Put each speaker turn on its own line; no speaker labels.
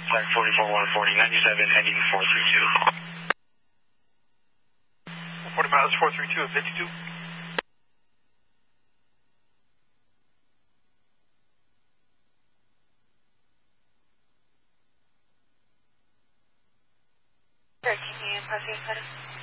Flight 44 140, 97 heading 432.
40 miles, 432 at 52.
Can you proceed,